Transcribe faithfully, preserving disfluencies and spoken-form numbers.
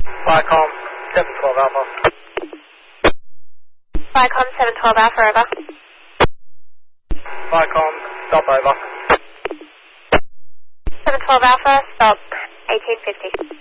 Viacom seven twelve Alpha. Viacom seven twelve Alpha, over. Viacom, stop over. seven twelve Alpha, stop eighteen fifty.